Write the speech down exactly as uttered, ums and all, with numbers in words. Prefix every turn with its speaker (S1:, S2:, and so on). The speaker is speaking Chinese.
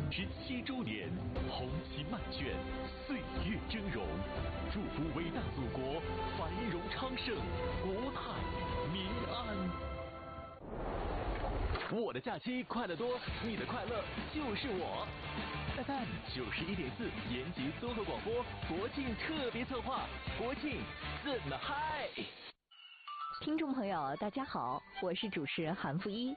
S1: 之七周年，红旗漫卷，岁月峥嵘，祝福伟大祖国繁荣昌盛，国泰民安。我的假期快乐多，你的快乐就是我。F M 九十一点四，延吉综合广播国庆特别策划，国庆怎么嗨？
S2: 听众朋友，大家好，我是主持人韩负一。